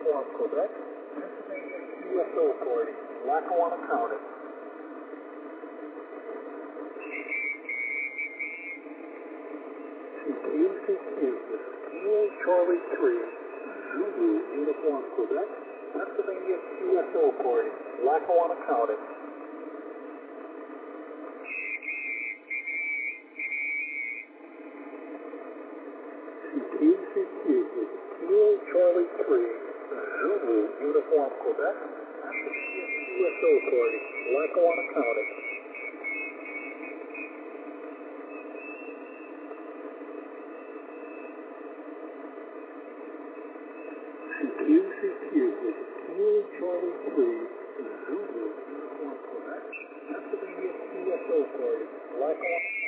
Uniform Quebec, Pennsylvania USO Party, Lackawanna County. CQ, this is Kilo Charlie 3, Zulu Uniform Quebec, Pennsylvania USO Party, Lackawanna County. CQ, this is Kilo Charlie 3, Zulu Uniform Quebec, Pennsylvania USO Party, Lackawanna County. CQ, this is Kilo Charlie 3, Zulu Uniform Quebec, Pennsylvania USO Party, Lackawanna County.